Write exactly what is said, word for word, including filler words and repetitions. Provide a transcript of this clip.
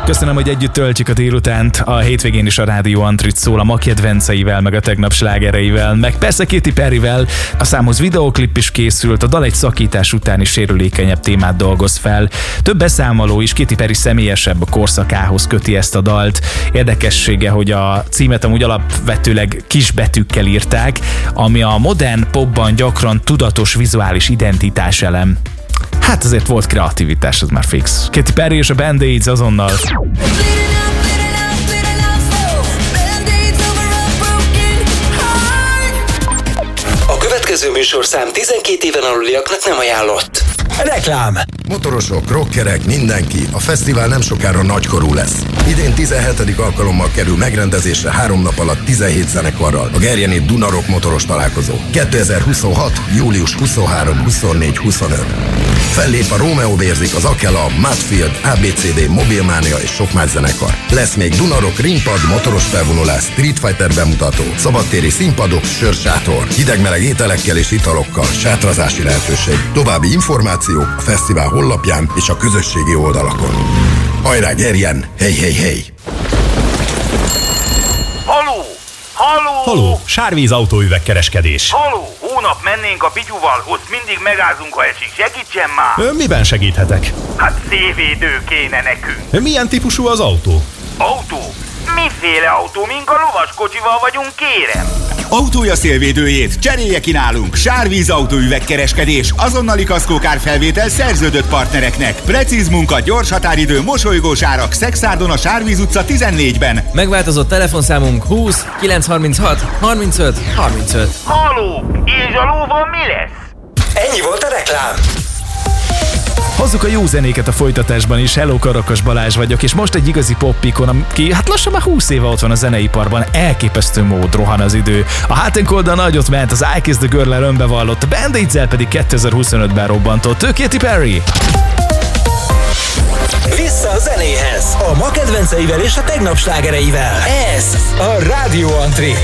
Köszönöm, hogy együtt töltjük a délutánt. A hétvégén is a Rádió Antrit szól a ma kedvenceivel, meg a tegnap slágereivel, meg persze Katy Perryvel. A számhoz videóklip is készült, a dal egy szakítás utáni sérülékenyebb témát dolgoz fel. Több beszámoló is, Katy Perry személyesebb korszakához köti ezt a dalt. Érdekessége, hogy a címet amúgy alapvetőleg kisbetűkkel írták, ami a modern popban gyakran tudatos vizuális identitás elem. Hát azért volt kreativitás, ez már fix. Katy Perry és a Band-Aids azonnal. A következő műsorszám tizenkét éven aluliaknak nem ajánlott. Reklám! Motorosok, rockerek, mindenki, a fesztivál nem sokára nagykorú lesz. Idén tizenhetedik alkalommal kerül megrendezésre három nap alatt tizenhét zenekarral a Gerjeni Duna Rock motoros találkozó. kétezer-huszonhat. július huszonharmadika, huszonnégyedike, huszonötödike Fellép a Romeo Vérzik, az Akela, Mudfield, á bé cé dé, Mobilmania és sok más zenekar. Lesz még Duna Rock, ringpad, motoros felvonulás, Street Fighter bemutató, szabadtéri színpadok, sörsátor, hideg-meleg ételekkel és italokkal, sátrazási lehetőség. További információk a fesztivál honlapján és a közösségi oldalakon. Hajrá Gerjen, hej, hej, hej! Haló! Haló! Haló, Sárvíz autóüvegkereskedés. Haló! Hónap mennénk a pityuval, ott mindig megázunk, ha esik. Segítsen már! Ön miben segíthetek? Hát szélvédő kéne nekünk. Milyen típusú az autó? Autó? Miféle autó? Mink a lovaskocsival vagyunk, kérem? Autója szélvédőjét cserélje ki nálunk. Sárvíz autóüvegkereskedés, azonnali kaszkókárfelvétel szerződött partnereknek. Precíz munka, gyors határidő, mosolygós árak. Szexárdon a Sárvíz utca tizennégyben. Megváltozott telefonszámunk húsz kilencszázharminchat harmincöt harmincöt. Haló! És a lóval mi lesz? Ennyi volt a reklám. Hozzuk a jó zenéket a folytatásban is. Hello, Karakas Balázs vagyok, és most egy igazi poppikon, aki hát lassan már húsz éve ott van a zeneiparban, elképesztő mód rohan az idő. A Hot and Cold-a nagyot ment, az I Kiss the Girl-el önbevallott, a Band-Aids-el pedig kétezer-huszonötben robbantott. Ő Katy Perry. Vissza a zenéhez, a ma kedvenceivel és a tegnap slágereivel. Ez a Rádió Antrit.